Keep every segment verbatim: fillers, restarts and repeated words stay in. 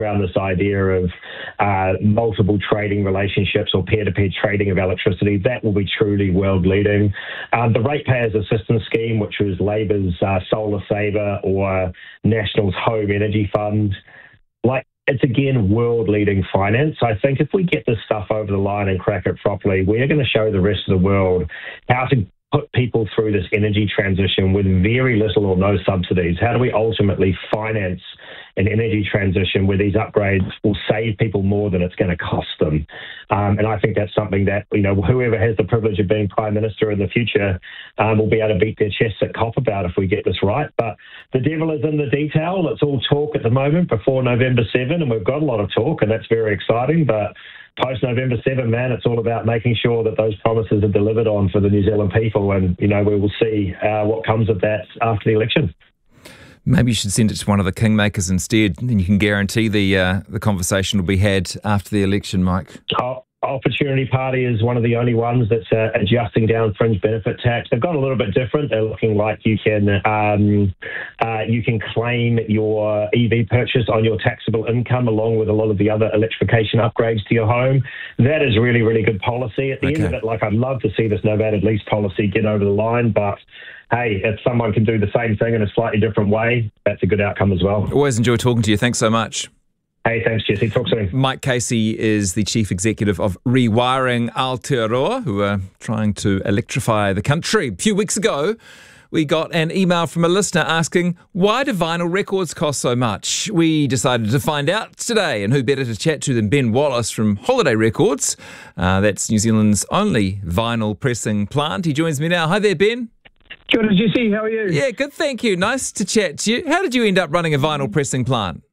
around this idea of uh, multiple trading relationships or peer-to-peer trading of electricity. That will be truly world-leading. Um, the Ratepayers Assistance Scheme, which was Labor's uh, Solar Saver or National's Home Energy Fund, like, it's, again, world-leading finance. I think if we get this stuff over the line and crack it properly, we're going to show the rest of the world how to put people through this energy transition with very little or no subsidies. How do we ultimately finance an energy transition where these upgrades will save people more than it's going to cost them? Um, and I think that's something that, you know, whoever has the privilege of being Prime Minister in the future um, will be able to beat their chests at COP about if we get this right. But the devil is in the detail. It's all talk at the moment before November seventh, and we've got a lot of talk, and that's very exciting. But post-November seventh, man, it's all about making sure that those promises are delivered on for the New Zealand people, and, you know, we will see uh, what comes of that after the election. Maybe you should send it to one of the kingmakers instead, and you can guarantee the uh, the conversation will be had after the election, Mike. Oh, Opportunity Party is one of the only ones that's uh, adjusting down fringe benefit tax. They've gone a little bit different. They're looking like you can um, uh, you can claim your E V purchase on your taxable income along with a lot of the other electrification upgrades to your home. That is really, really good policy. At the okay. end of it, like, I'd love to see this novated lease policy get over the line, but hey, if someone can do the same thing in a slightly different way, that's a good outcome as well. Always enjoy talking to you. Thanks so much. Hey, thanks, Jesse. Talk soon. Mike Casey is the Chief Executive of Rewiring Aotearoa, who are trying to electrify the country. A few weeks ago, we got an email from a listener asking, why do vinyl records cost so much? We decided to find out today, and who better to chat to than Ben Wallace from Holiday Records. Uh, that's New Zealand's only vinyl pressing plant. He joins me now. Hi there, Ben. Kia ora, Jesse. How are you? Yeah, good, thank you. Nice to chat to you. How did you end up running a vinyl pressing plant?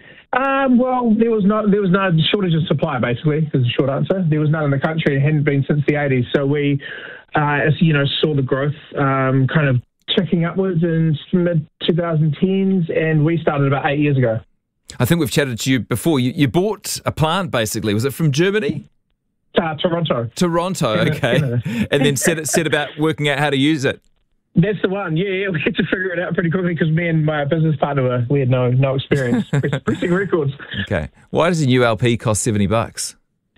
Um, well, there was no there was no shortage of supply. Basically, is the short answer. There was none in the country, and hadn't been since the eighties. So we, uh, as you know, saw the growth um, kind of ticking upwards in mid twenty tens, and we started about eight years ago. I think we've chatted to you before. You, you bought a plant, basically. Was it from Germany? Uh, Toronto. Toronto, okay. Canada. And then set set about working out how to use it. That's the one. Yeah, yeah, we had to figure it out pretty quickly because me and my business partner were, we had no no experience pressing records. Okay. Why does a new L P cost seventy bucks?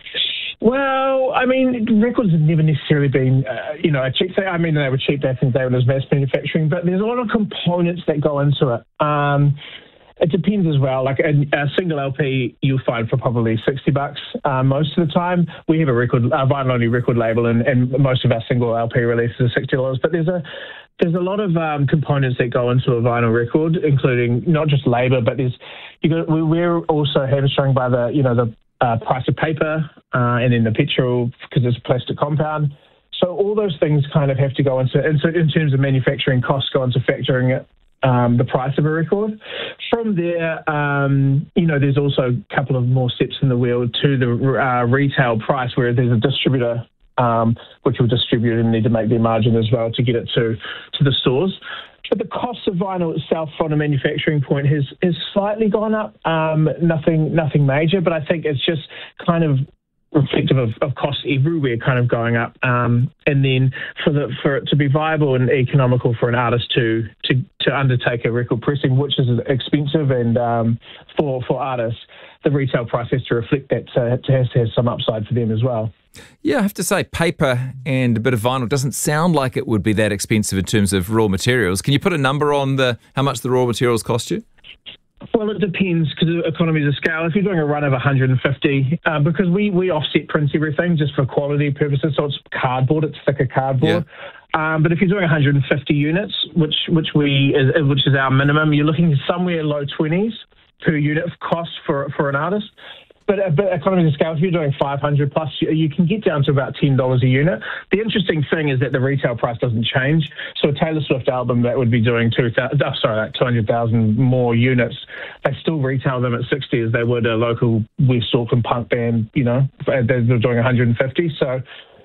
Well, I mean, records have never necessarily been, uh, you know, a cheap thing. I mean, they were cheap back in the day when it was mass manufacturing, but there's a lot of components that go into it. Um, it depends as well. Like a, a single L P, you'll find for probably sixty bucks uh, most of the time. We have a record, a vinyl-only record label, and, and most of our single L P releases are sixty dollars. But there's a There's a lot of um, components that go into a vinyl record, including not just labour, but there's you got, we're also hamstrung by the you know the uh, price of paper uh, and then the petrol because it's a plastic compound. So all those things kind of have to go into, and so in terms of manufacturing costs, go into factoring it, um, the price of a record. From there, um, you know, there's also a couple of more steps in the wheel to the uh, retail price, where there's a distributor Um, which will distribute and need to make their margin as well to get it to, to the stores. But the cost of vinyl itself from a manufacturing point has, has slightly gone up, um, nothing nothing major, but I think it's just kind of reflective of, of costs everywhere kind of going up. Um, and then for the for it to be viable and economical for an artist to to, to undertake a record pressing, which is expensive, and um, for, for artists, the retail price has to reflect that, so it has to have some upside for them as well. Yeah, I have to say, paper and a bit of vinyl doesn't sound like it would be that expensive in terms of raw materials. Can you put a number on the how much the raw materials cost you? Well, it depends because of economies of scale. If you're doing a run of one hundred fifty, uh, because we, we offset print everything just for quality purposes, so it's cardboard, it's thicker cardboard. Yeah. Um, but if you're doing one hundred fifty units, which which we is, which is our minimum, you're looking somewhere low twenties per unit of cost for for an artist. But, uh, but economies of scale, if you're doing five hundred plus, you, you can get down to about ten dollars a unit. The interesting thing is that the retail price doesn't change. So a Taylor Swift album that would be doing two thousand, oh, sorry, like two hundred thousand more units, they still retail them at sixty as they would a local West Auckland punk band. You know, they're doing one hundred fifty. So,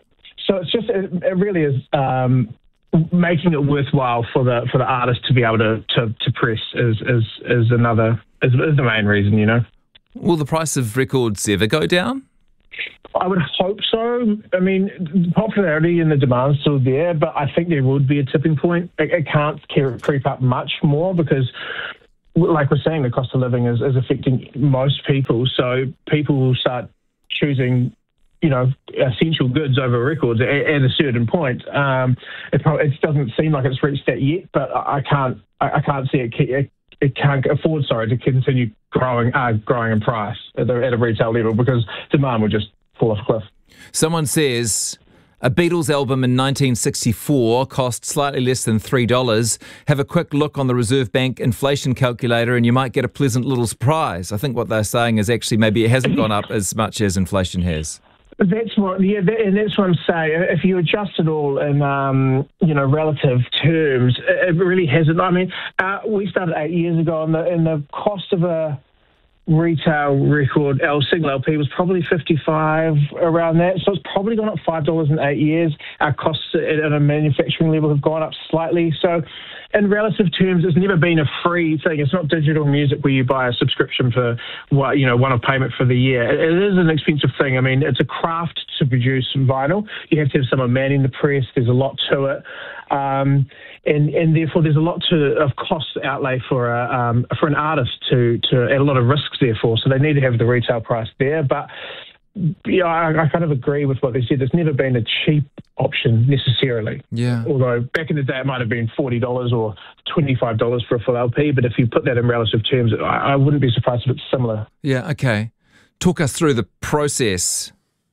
so it's just it, it really is um, making it worthwhile for the for the artist to be able to to, to press is is is another is, is the main reason. You know. Will the price of records ever go down? I would hope so. I mean, the popularity and the demand's still there, but I think there would be a tipping point. It, it can't creep up much more because like we're saying, the cost of living is, is affecting most people. So people will start choosing, you know, essential goods over records at, at a certain point. Um, it, probably, it doesn't seem like it's reached that yet, but I can't, I can't see it. it It can't afford, sorry, to continue growing, uh, growing in price at, the, at a retail level because demand will just fall off a cliff. Someone says a Beatles album in nineteen sixty-four cost slightly less than three dollars. Have a quick look on the Reserve Bank inflation calculator and you might get a pleasant little surprise. I think what they're saying is actually maybe it hasn't gone up as much as inflation has. That's what, yeah, that, and that's what I'm saying. If you adjust it all in, um, you know, relative terms, it, it really hasn't. I mean, uh, we started eight years ago, and the, and the cost of a retail record, L single L P, was probably fifty-five, around that. So it's probably gone up five dollars in eight years. Our costs at, at a manufacturing level have gone up slightly. So in relative terms, it's never been a free thing. It's not digital music where you buy a subscription for, you know, one-off payment for the year. It, it is an expensive thing. I mean, it's a craft to produce vinyl. You have to have someone manning the press. There's a lot to it. Um, and, and therefore there's a lot to, of cost outlay for a, um, for an artist to, to, and a lot of risks therefore. So they need to have the retail price there. But yeah, I, I kind of agree with what they said. There's never been a cheap option necessarily. Yeah. Although back in the day it might have been forty dollars or twenty-five dollars for a full L P. But if you put that in relative terms, I, I wouldn't be surprised if it's similar. Yeah, okay. Talk us through the process.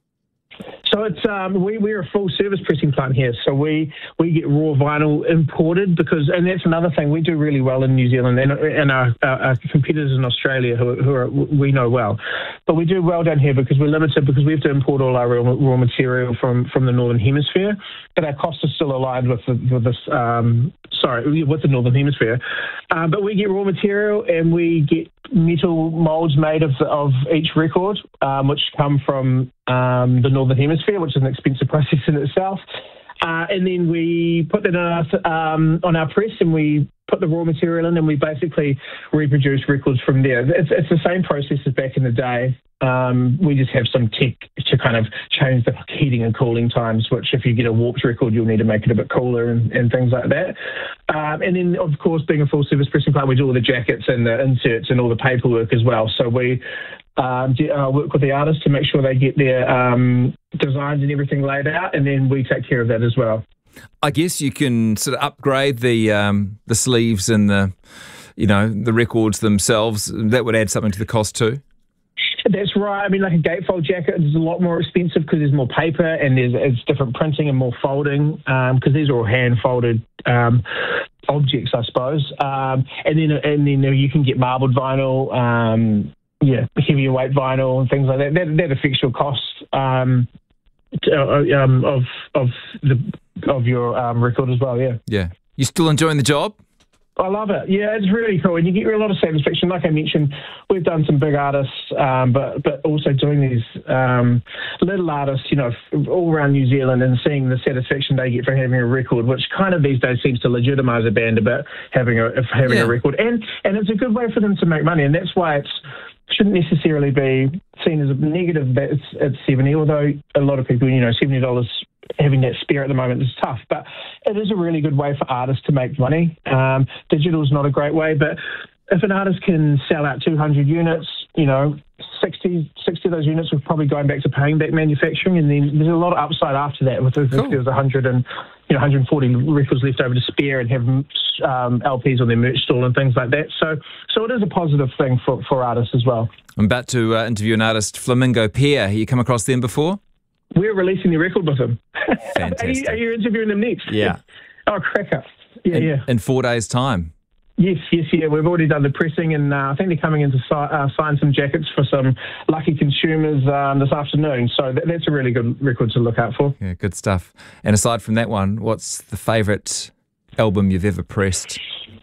So it's um, we, we're a full service pressing plant here. So we, we get raw vinyl imported because, and that's another thing, we do really well in New Zealand and, and our, our competitors in Australia who, who are, we know well. But we do well down here because we're limited because we have to import all our raw, raw material from, from the Northern Hemisphere. But our costs are still aligned with, the, with this, um, sorry, with the Northern Hemisphere. Uh, but we get raw material and we get metal molds made of, of each record, um, which come from um, the Northern Hemisphere, which is an expensive process in itself. Uh, and then we put that on our, um, on our press and we put the raw material in and we basically reproduce records from there. It's, it's the same process as back in the day. Um, we just have some tech to kind of change the heating and cooling times, which if you get a warped record, you'll need to make it a bit cooler and, and things like that. Um, and then, of course, being a full service pressing plant, we do all the jackets and the inserts and all the paperwork as well. So we um, do, uh, work with the artists to make sure they get their um, designs and everything laid out, and then we take care of that as well. I guess you can sort of upgrade the um, the sleeves and the, you know, the records themselves. That would add something to the cost too. That's right. I mean, like a gatefold jacket is a lot more expensive because there's more paper and there's it's different printing and more folding because um, these are all hand-folded um, objects, I suppose. Um, and then and then you can get marbled vinyl, um, yeah, heavier weight vinyl and things like that. That, that affects your costs um, to, uh, um, of of the of your um, record as well. Yeah. Yeah. You still enjoying the job? I love it. Yeah, it's really cool. And you get a lot of satisfaction. Like I mentioned, we've done some big artists, um, but but also doing these um, little artists, you know, all around New Zealand and seeing the satisfaction they get from having a record, which kind of these days seems to legitimise a band a bit, having a having yeah. a record. And and it's a good way for them to make money. And that's why it's shouldn't necessarily be seen as a negative that it's, it's seventy, although a lot of people, you know, seventy dollars having that spare at the moment is tough, but it is a really good way for artists to make money. Um, digital is not a great way, but if an artist can sell out two hundred units, you know, sixty, sixty of those units are probably going back to paying back manufacturing, and then there's a lot of upside after that. With cool. If there's one hundred and you know one hundred forty records left over to spare and have um, L Ps on their merch stall and things like that. So, so it is a positive thing for, for artists as well. I'm about to uh, interview an artist, Flamingo Pear. You come across them before? We're releasing the record with them. Fantastic. are, you, are you interviewing them next? Yeah. Oh, cracker. Yeah, in, yeah. In four days' time. Yes, yes, yeah. We've already done the pressing, and uh, I think they're coming in to si- uh, sign some jackets for some lucky consumers um, this afternoon. So that, that's a really good record to look out for. Yeah, good stuff. And aside from that one, what's the favourite album you've ever pressed?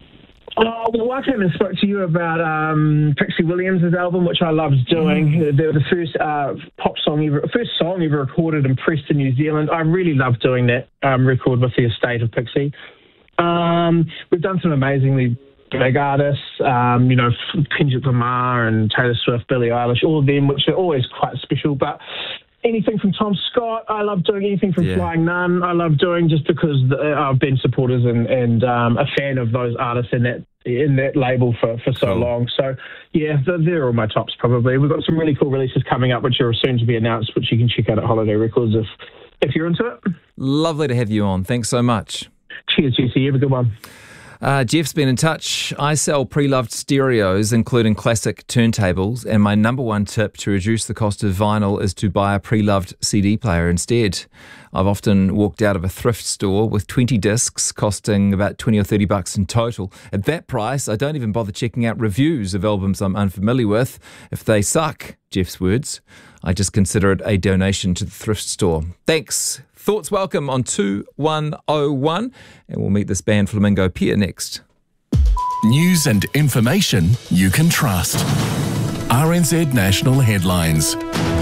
Oh, well, I came and spoke to you about um, Pixie Williams' album, which I loved doing. Mm. They were the first uh, pop song ever, first song ever recorded and pressed in New Zealand. I really loved doing that um, record with the estate of Pixie. Um, we've done some amazingly big artists, um, you know, Kendrick Lamar and Taylor Swift, Billie Eilish, all of them, which are always quite special. But anything from Tom Scott. I love doing anything from Yeah. Flying Nun. I love doing just because the, I've been supporters and, and um, a fan of those artists in that in that label for, for so Cool. long. So, yeah, they're, they're all my tops probably. We've got some really cool releases coming up, which are soon to be announced, which you can check out at Holiday Records if, if you're into it. Lovely to have you on. Thanks so much. Cheers, Jesse. You have a good one. Uh, Jeff's been in touch. I sell pre-loved stereos, including classic turntables, and my number one tip to reduce the cost of vinyl is to buy a pre-loved C D player instead. I've often walked out of a thrift store with twenty discs costing about twenty or thirty bucks in total. At that price, I don't even bother checking out reviews of albums I'm unfamiliar with. If they suck, Jeff's words, I just consider it a donation to the thrift store. Thanks. Thoughts welcome on two one oh one, and we'll meet this band Flamingo Pier next. News and information you can trust. R N Z National Headlines.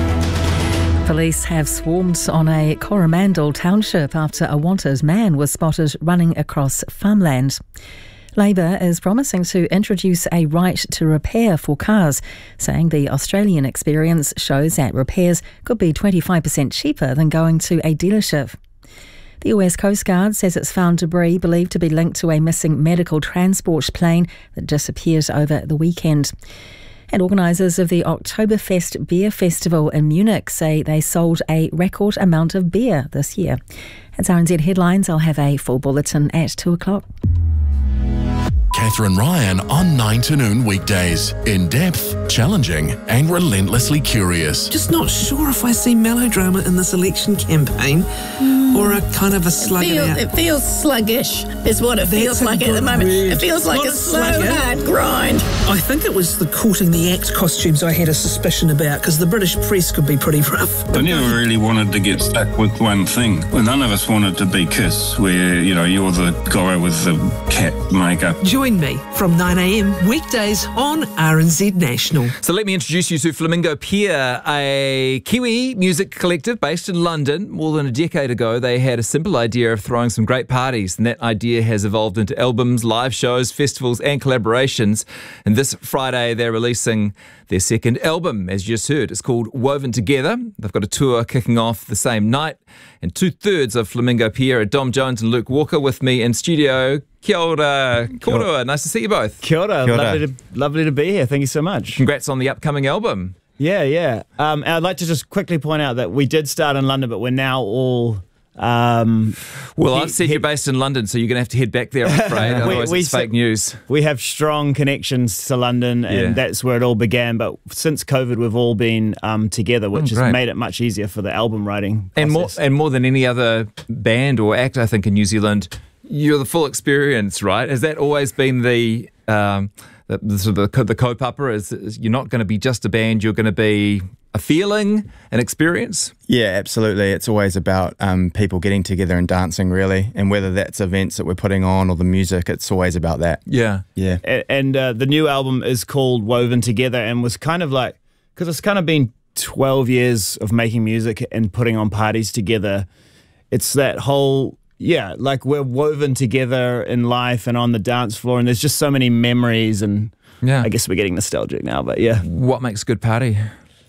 Police have swarmed on a Coromandel township after a wanted man was spotted running across farmland. Labor is promising to introduce a right to repair for cars, saying the Australian experience shows that repairs could be twenty-five percent cheaper than going to a dealership. The U S Coast Guard says it's found debris believed to be linked to a missing medical transport plane that disappeared over the weekend. And organisers of the Oktoberfest Beer Festival in Munich say they sold a record amount of beer this year. That's R N Z Headlines. I'll have a full bulletin at two o'clock. Catherine Ryan on nine to noon weekdays. In depth, challenging, and relentlessly curious. Just not sure if I see melodrama in this election campaign mm. or a kind of a slug Feel, it out. It feels sluggish, is what it That's feels a like at good the moment. word. It feels like Not a a slow, slugger. hard grind. I think it was the Courting the Act costumes I had a suspicion about, because the British press could be pretty rough. I never really wanted to get stuck with one thing. Well, none of us wanted to be Kiss, where, you know, you're the guy with the cat makeup. Join me from nine a.m. weekdays on R N Z National. So let me introduce you to Flamingo Pier, a Kiwi music collective based in London. More than a decade ago, they had a simple idea of throwing some great parties, and that idea has evolved into albums, live shows, festivals and collaborations. And this Friday, they're releasing their second album, as you just heard. It's called Woven Together. They've got a tour kicking off the same night, and two-thirds of Flamingo Pier are Dom Jones and Luke Walker with me in studio. Kia ora. Kia ora. Nice to see you both. Kia ora. Kia ora. Lovely to, lovely to be here. Thank you so much. Congrats on the upcoming album. Yeah, yeah. Um, I'd like to just quickly point out that we did start in London, but we're now all... Um, Well, he- I've said he- you're based in London, so you're going to have to head back there, I'm afraid. We- Otherwise, we it's fake said- news. we have strong connections to London, and Yeah. that's where it all began. But since COVID, we've all been um, together, which Oh, has great. made it much easier for the album writing And more, process. and more than any other band or act, I think, in New Zealand, you're the full experience, right? Has that always been the um, the, the, sort of the, the co-pupper? Is, is you're not going to be just a band, you're going to be a feeling, an experience? Yeah, absolutely. It's always about um, people getting together and dancing, really. And whether that's events that we're putting on or the music, it's always about that. Yeah. Yeah. A- and uh, the new album is called Woven Together, and was kind of like, because it's kind of been twelve years of making music and putting on parties together. It's that whole, yeah, like we're woven together in life and on the dance floor, and there's just so many memories, and Yeah. I guess we're getting nostalgic now, but yeah. What makes a good party?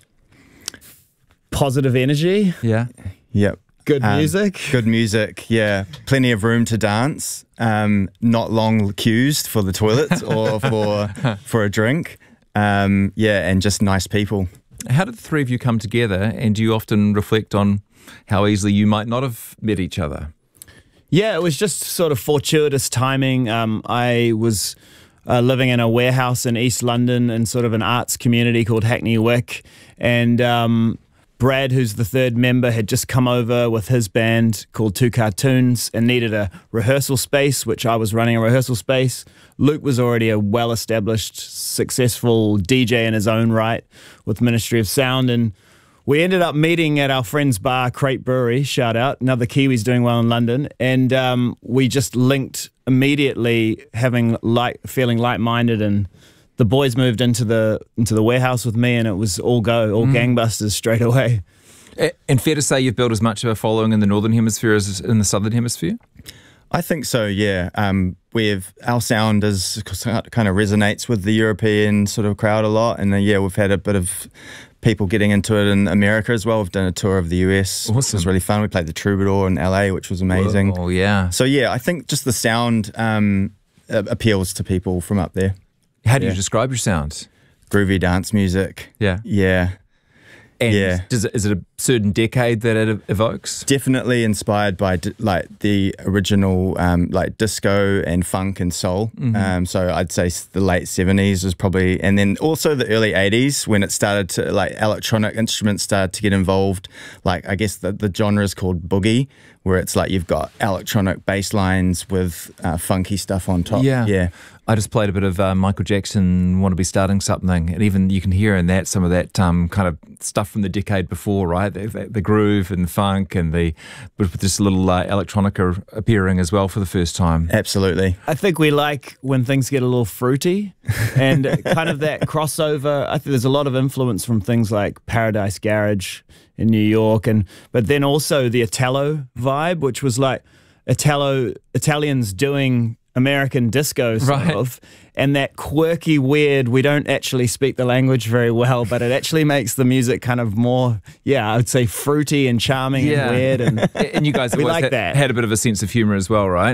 Positive energy, Yeah. Yep. good Um, music. Good music, yeah. Plenty of room to dance. Um, not long queues for the toilets or for for a drink. Um, yeah, and just nice people. How did the three of you come together, and do you often reflect on how easily you might not have met each other? Yeah, it was just sort of fortuitous timing. Um, I was uh, living in a warehouse in East London in sort of an arts community called Hackney Wick, and um, Brad, who's the third member, had just come over with his band called Two Cartoons and needed a rehearsal space, which I was running a rehearsal space. Luke was already a well-established, successful D J in his own right with Ministry of Sound, and we ended up meeting at our friend's bar, Crate Brewery, shout out, another Kiwi's doing well in London, and um, we just linked immediately, having like feeling like-minded, and the boys moved into the into the warehouse with me, and it was all go, all gangbusters straight away. A- And fair to say you've built as much of a following in the Northern Hemisphere as in the Southern Hemisphere? I think so, yeah. Um, we've our sound is kind of resonates with the European sort of crowd a lot, and uh, yeah, we've had a bit of people getting into it in America as well. We've done a tour of the U S, Awesome. which was really fun. We played the Troubadour in L A, which was amazing. Oh yeah. So yeah, I think just the sound um, uh, appeals to people from up there. How do Yeah. you describe your sound? Groovy dance music. Yeah. Yeah. And Yeah. does it, is it a certain decade that it evokes? Definitely inspired by di- like the original um, like disco and funk and soul. Mm-hmm. Um, so I'd say s- the late seventies was probably, and then also the early eighties when it started to like electronic instruments started to get involved. Like I guess the, the genre is called boogie, where it's like you've got electronic bass lines with uh, funky stuff on top. Yeah. Yeah. I just played a bit of uh, Michael Jackson, Want to Be Starting Something, and even you can hear in that some of that um, kind of stuff from the decade before, right? The, the, the groove and the funk and the, but with this little uh, electronica appearing as well for the first time. Absolutely. I think we like when things get a little fruity and kind of that crossover. I think there's a lot of influence from things like Paradise Garage in New York, and but then also the Italo vibe, which was like Italo Italians doing American disco sort Right. of, and that quirky, weird, we don't actually speak the language very well, but it actually makes the music kind of more, yeah, I would say fruity and charming Yeah. and weird. And And you guys We always like had, that. had a bit of a sense of humour as well, right?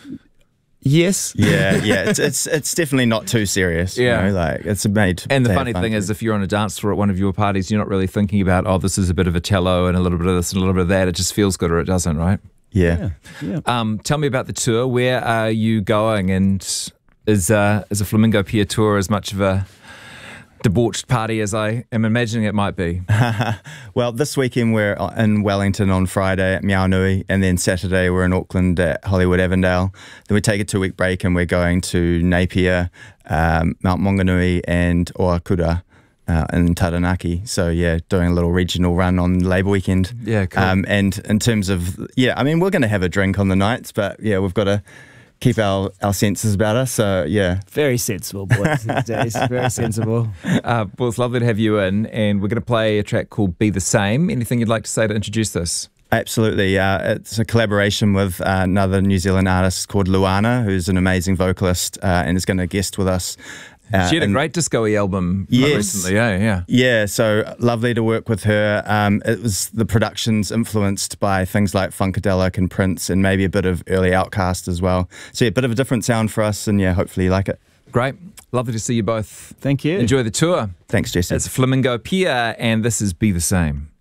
yes. Yeah, yeah. It's it's it's definitely not too serious. Yeah. You know? Like it's made. And the to have funny fun thing too. is, if you're on a dance floor at one of your parties, you're not really thinking about, oh, this is a bit of a cello and a little bit of this and a little bit of that. It just feels good or it doesn't, right? yeah. Yeah. Um, tell me about the tour. Where are you going? And is uh, is a Flamingo Pier tour as much of a debauched party as I am imagining it might be? Well, this weekend we're in Wellington on Friday at Meow Nui, and then Saturday we're in Auckland at Hollywood Avondale. Then we take a two-week break and we're going to Napier, um, Mount Maunganui and Oakura uh, in Taranaki. So yeah, doing a little regional run on Labour weekend. Yeah, cool. Um, and in terms of, yeah, I mean, we're going to have a drink on the nights, but yeah, we've got to keep our, our senses about us. So yeah. Very sensible boys these days. Very sensible. Uh, well, it's lovely to have you in, and we're going to play a track called Be the Same. Anything you'd like to say to introduce this? Absolutely. Uh, it's a collaboration with uh, another New Zealand artist called Luana, who's an amazing vocalist uh, and is going to guest with us. Uh, She had a and- great disco-y album Yes. recently, yeah, yeah. Yeah, so lovely to work with her. Um, it was the production's influenced by things like Funkadelic and Prince and maybe a bit of early Outcast as well. So yeah, a bit of a different sound for us, and yeah, hopefully you like it. Great. Lovely to see you both. Thank you. Enjoy the tour. Thanks, Jesse. It's Flamingo Pier, and this is Be the Same.